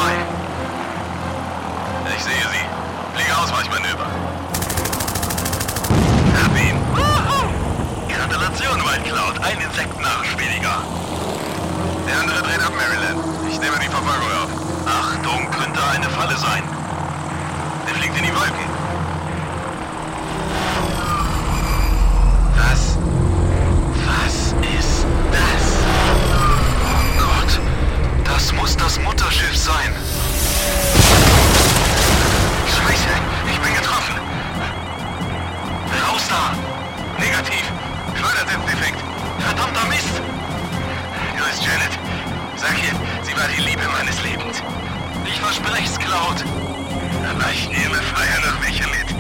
vorbei. Ich sehe sie. Fliege Ausweichmanöver. Hab ihn. Gratulation, White Cloud. Ein Insektenarsch weniger. Der andere dreht ab, Maryland. Ich nehme die Verfolgung auf. Achtung, könnte eine Falle sein. Der fliegt in die Wolken. Was ist das? Oh Gott, das muss das Mutterschiff sein. Scheiße, ich bin getroffen. Raus da! Negativ. Schleudersitzdefekt. Verdammter Mist. Grüß Janet. Sag ihr, sie war die Liebe meines Lebens. Ich versprech's, Cloud. Aber ich nehme Feuer nach Michelit.